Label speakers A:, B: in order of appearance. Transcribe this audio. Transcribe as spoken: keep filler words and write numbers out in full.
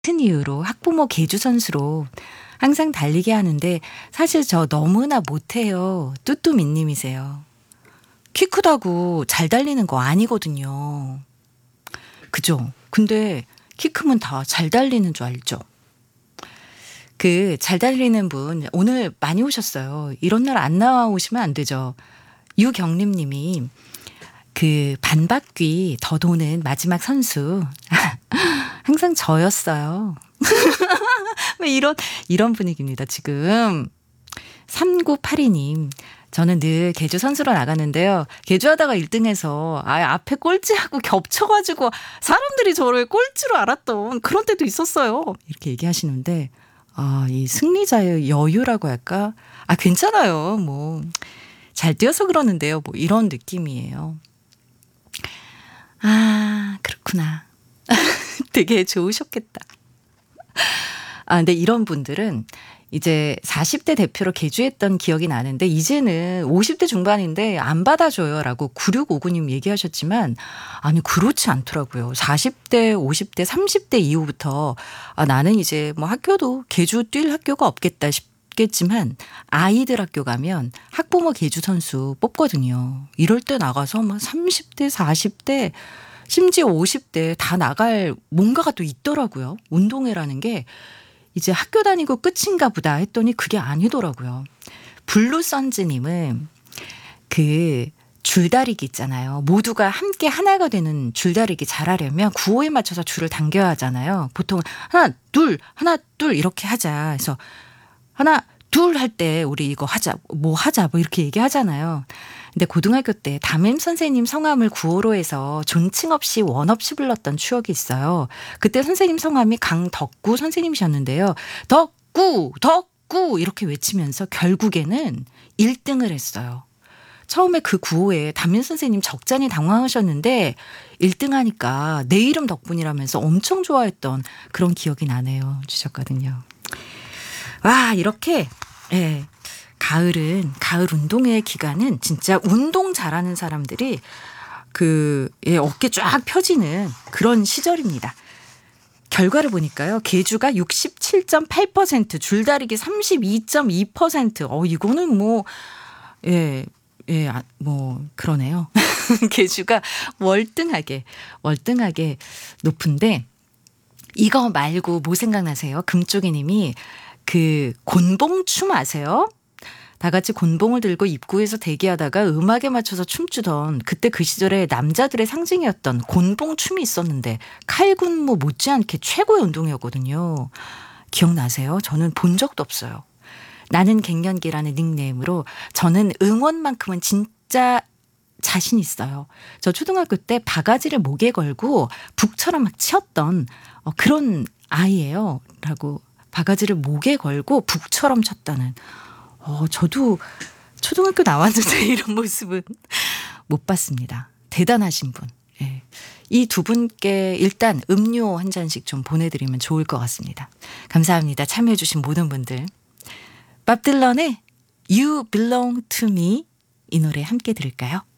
A: 같은 이유로 학부모 계주 선수로 항상 달리게 하는데 사실 저 너무나 못해요. 뚜뚜미님이세요. 키 크다고 잘 달리는 거 아니거든요. 그죠? 근데 키 크면 다 잘 달리는 줄 알죠? 그 잘 달리는 분 오늘 많이 오셨어요. 이런 날 안 나오시면 안 되죠. 유경림 님이 그 반바퀴 더 도는 마지막 선수 항상 저였어요. 왜 이런 이런 분위기입니다 지금. 삼구팔이 님 저는 늘 계주 선수로 나가는데요. 계주하다가 일 등해서 아 앞에 꼴찌하고 겹쳐가지고 사람들이 저를 꼴찌로 알았던 그런 때도 있었어요. 이렇게 얘기하시는데 아, 이 승리자의 여유라고 할까? 아 괜찮아요. 뭐 잘 뛰어서 그러는데요. 뭐 이런 느낌이에요. 아 그렇구나. 되게 좋으셨겠다. 아 근데 이런 분들은 이제 사십 대 대표로 계주했던 기억이 나는데 이제는 오십 대 중반인데 안 받아줘요라고 구육오구 님 얘기하셨지만 아니 그렇지 않더라고요. 사십 대, 오십 대, 삼십 대 이후부터 아, 나는 이제 뭐 학교도 계주 뛸 학교가 없겠다 싶겠지만 아이들 학교 가면 학부모 계주 선수 뽑거든요. 이럴 때 나가서 막 삼십 대, 사십 대 심지어 오십 대 다 나갈 뭔가가 또 있더라고요. 운동회라는 게 이제 학교 다니고 끝인가 보다 했더니 그게 아니더라고요. 블루선즈님은 그 줄다리기 있잖아요. 모두가 함께 하나가 되는 줄다리기 잘하려면 구호에 맞춰서 줄을 당겨야 하잖아요. 보통 하나 둘 하나 둘 이렇게 하자. 그래서 하나 둘 할 때 우리 이거 하자 뭐 하자 뭐 이렇게 얘기하잖아요. 근데 고등학교 때 담임 선생님 성함을 구호로 해서 존칭 없이 원 없이 불렀던 추억이 있어요. 그때 선생님 성함이 강덕구 선생님이셨는데요. 덕구 덕구 이렇게 외치면서 결국에는 일 등을 했어요. 처음에 그 구호에 담임 선생님 적잖이 당황하셨는데 일 등 하니까 내 이름 덕분이라면서 엄청 좋아했던 그런 기억이 나네요. 주셨거든요. 와 이렇게 예. 가을은 가을 운동회 기간은 진짜 운동 잘하는 사람들이 그 예, 어깨 쫙 펴지는 그런 시절입니다. 결과를 보니까요. 계주가 육십칠 점 팔 퍼센트, 줄다리기 삼십이 점 이 퍼센트. 어 이거는 뭐 예. 예, 아, 뭐 그러네요. 계주가 월등하게 월등하게 높은데 이거 말고 뭐 생각나세요? 금쪽이 님이 그 곤봉춤 아세요? 다 같이 곤봉을 들고 입구에서 대기하다가 음악에 맞춰서 춤추던 그때 그 시절에 남자들의 상징이었던 곤봉춤이 있었는데 칼군무 못지않게 최고의 운동이었거든요. 기억나세요? 저는 본 적도 없어요. 나는 갱년기라는 닉네임으로 저는 응원만큼은 진짜 자신 있어요. 저 초등학교 때 바가지를 목에 걸고 북처럼 막 치었던 그런 아이예요. 라고 바가지를 목에 걸고 북처럼 쳤다는. 어, 저도 초등학교 나왔는데 이런 모습은 못 봤습니다. 대단하신 분. 예. 이 두 분께 일단 음료 한 잔씩 좀 보내드리면 좋을 것 같습니다. 감사합니다. 참여해 주신 모든 분들. 밥 딜런의 You Belong to Me 이 노래 함께 들을까요?